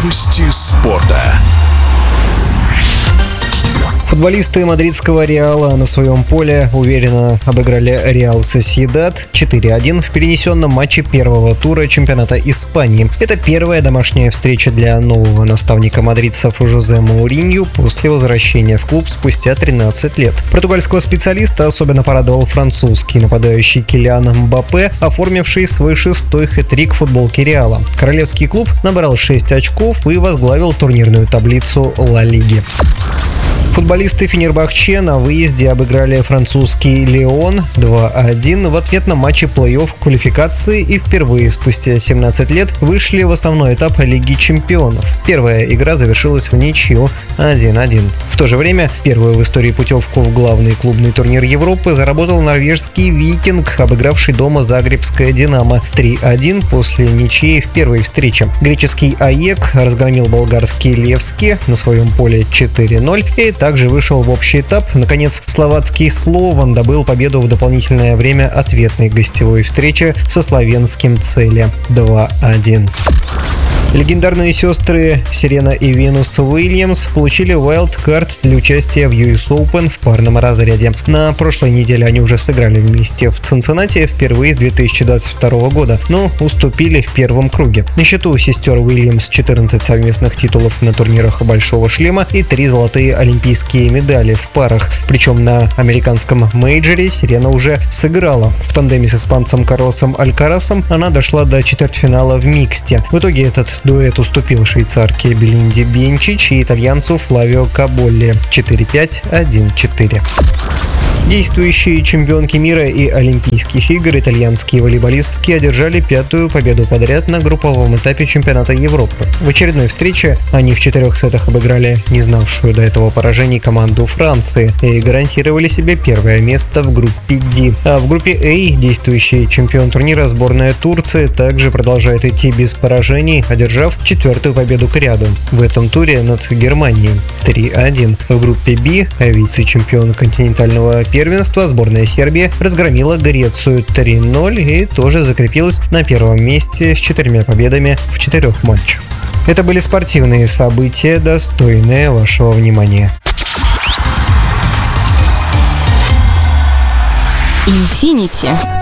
Новости спорта. Футболисты мадридского Реала на своем поле уверенно обыграли Реал Сосьедад 4-1 в перенесенном матче первого тура чемпионата Испании. Это первая домашняя встреча для нового наставника мадридцев Жозе Мауринью после возвращения в клуб спустя 13 лет. Португальского специалиста особенно порадовал французский нападающий Килиан Мбаппе, оформивший свой 6-й хэт-трик в футболке Реала. Королевский клуб набрал 6 очков и возглавил турнирную таблицу Ла Лиги. Футболисты Фенербахче на выезде обыграли французский Лион 2-1 в ответном матче плей-офф квалификации и впервые спустя 17 лет вышли в основной этап Лиги чемпионов. Первая игра завершилась в ничью 1-1. В то же время первую в истории путевку в главный клубный турнир Европы заработал норвежский Викинг, обыгравший дома загребское Динамо 3-1 после ничьи в первой встрече. Греческий АЕК разгромил болгарский Левски на своем поле 4-0 и также вышел в общий этап. Наконец, словацкий Слован добыл победу в дополнительное время ответной гостевой встречи со словенским Целе 2-1. Легендарные сестры Серена и Венус Уильямс получили вайлдкарт для участия в US Open в парном разряде. На прошлой неделе они уже сыграли вместе в Цинциннати впервые с 2022 года, но уступили в первом круге. На счету у сестер Уильямс 14 совместных титулов на турнирах Большого шлема и 3 золотые олимпийские медали в парах. Причем на американском мейджоре Серена уже сыграла. В тандеме с испанцем Карлосом Алькарасом она дошла до четвертьфинала в миксте. В итоге этот дуэт уступил швейцарке Белинде Бенчич и итальянцу Флавио Каболли 4-5, 1-4. Действующие чемпионки мира и Олимпийских игр итальянские волейболистки одержали 5-ю победу подряд на групповом этапе чемпионата Европы. В очередной встрече они в 4 сетах обыграли не знавшую до этого поражений команду Франции и гарантировали себе первое место в группе D. А в группе А действующий чемпион турнира сборная Турции также продолжает идти без поражений, одержав 4-ю победу к ряду. В этом туре над Германией 3-1. В группе Б вице-чемпион континентального первенства сборная Сербии разгромила Грецию 3-0 и тоже закрепилась на первом месте с 4 победами в 4 матчах. Это были спортивные события, достойные вашего внимания. Infinity.